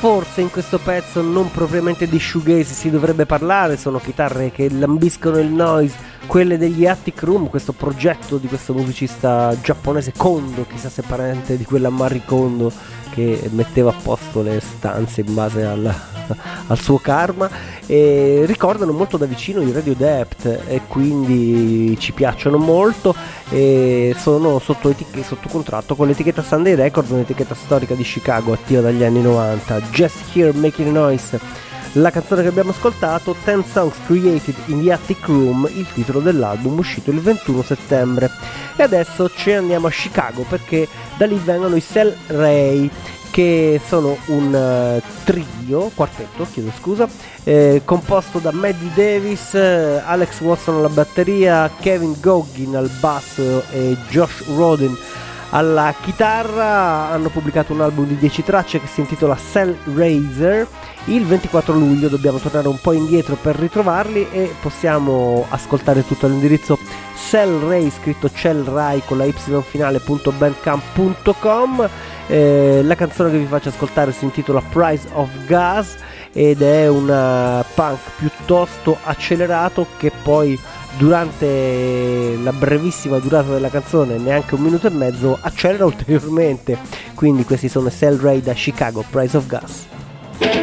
forse in questo pezzo non propriamente di shoegaze si dovrebbe parlare, sono chitarre che lambiscono il noise, quelle degli Attic Room, questo progetto di questo musicista giapponese Kondo, chissà se parente di quella Marie Kondo che metteva a posto le stanze in base al suo karma, e ricordano molto da vicino i Radio Depth e quindi ci piacciono molto, e sono sotto contratto con l'etichetta Sunday Records, un'etichetta storica di Chicago attiva dagli anni 90. Just Here Making Noise, la canzone che abbiamo ascoltato, 10 Songs Created in the Attic Room, il titolo dell'album uscito il 21 settembre. E adesso ci andiamo a Chicago perché da lì vengono i Cell Ray, che sono un quartetto, composto da Maddie Davis, Alex Watson alla batteria, Kevin Goggin al basso e Josh Rodin alla chitarra. Hanno pubblicato un album di 10 tracce che si intitola Cell Raiser. Il 24 luglio dobbiamo tornare un po' indietro per ritrovarli e possiamo ascoltare tutto all'indirizzo cellray, scritto cellray con la y finale.bandcamp.com. La canzone che vi faccio ascoltare si intitola Price of Gas ed è un punk piuttosto accelerato che poi durante la brevissima durata della canzone, neanche un minuto e mezzo, accelera ulteriormente. Quindi questi sono Cell Ray da Chicago, Price of Gas.